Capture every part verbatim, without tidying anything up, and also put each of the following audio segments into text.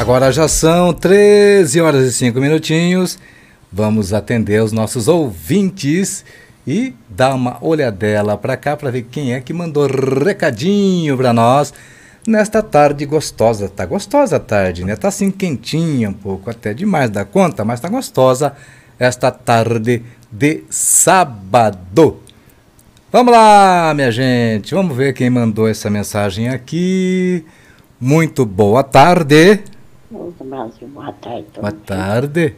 Agora já são treze horas e cinco minutinhos. Vamos atender os nossos ouvintes e dar uma olhadela para cá para ver quem é que mandou recadinho para nós nesta tarde gostosa. Tá gostosa a tarde, né? Tá assim quentinha um pouco, até demais da conta, mas tá gostosa esta tarde de sábado. Vamos lá, minha gente. Vamos ver quem mandou essa mensagem aqui. Muito boa tarde. Brasil, boa tarde. Boa tarde.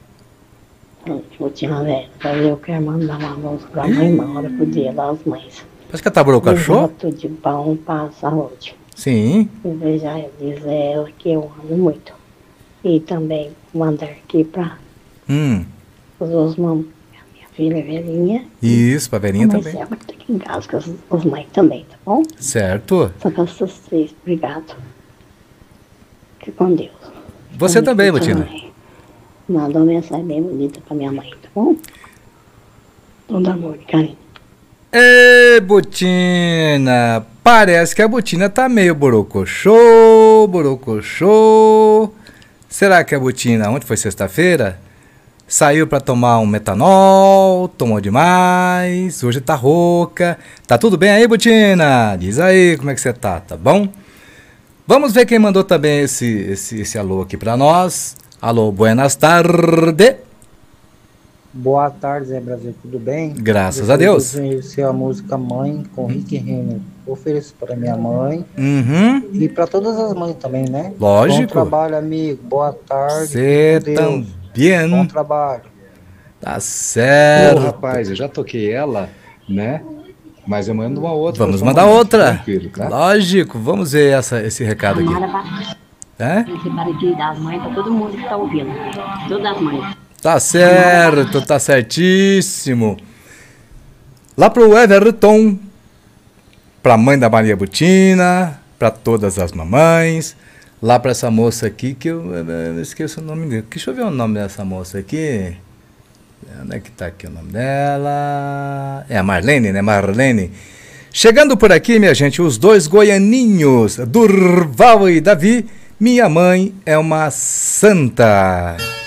Última vez, eu quero mandar uma música pra minha irmã, hora pro Dia das Mães. Parece que a Taburou cachorro? Tudo de bom para a saúde. Sim. Desejar dizer ela que eu amo muito. E também mandar aqui pra Hum. os outros mamães. Minha filha velhinha. Isso, pra velhinha também. Mas ela que tá aqui em casa com as, as mães também, tá bom? Certo. Só com essas três, obrigado. Fique com Deus. Você Fique também, com Botina. também. Manda uma mensagem bem bonita pra minha mãe, tá bom? Todo amor e carinho. Ê, Botina, parece que a Botina tá meio borocochô, borocochô. Será que a Botina, ontem foi sexta-feira, saiu pra tomar um metanol, tomou demais, hoje tá rouca. Tá tudo bem aí, Botina? Diz aí como é que você tá, tá bom? Vamos ver quem mandou também esse, esse, esse alô aqui pra nós. Alô, buenas tardes. Boa tarde, Zé Brasil, tudo bem? Graças a Deus. Eu ofereci a música Mãe com Rick Renner. Ofereço para minha mãe Uhum. e para todas as mães também, né? Lógico. Bom trabalho, amigo. Boa tarde. Você também. Bom trabalho. Tá certo. Ô, rapaz, eu já toquei ela, né? Mas eu mando uma outra. Vamos mandar outra. Tranquilo, tá? Lógico. Vamos ver essa, esse recado aqui. É? Para Dia das Mães, para todo mundo que tá ouvindo. Todas as mães. Tá certo, tá certíssimo. Lá pro Everton, pra mãe da Maria Botina, pra todas as mamães, lá pra essa moça aqui, que eu, eu esqueço o nome dele. Deixa eu ver o nome dessa moça aqui. Onde é que tá aqui o nome dela? É a Marlene, né? Marlene. Chegando por aqui, minha gente, os dois goianinhos, Durval e Davi. Minha mãe é uma santa.